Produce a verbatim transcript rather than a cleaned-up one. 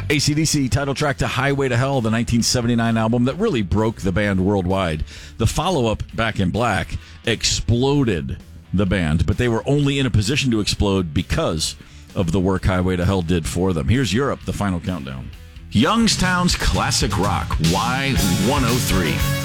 A C D C title track to Highway to Hell, the nineteen seventy-nine album that really broke the band worldwide. The follow-up, Back in Black, exploded the band, but they were only in a position to explode because of the work Highway to Hell did for them. Here's Europe, the final countdown. Youngstown's classic rock, Y one oh three.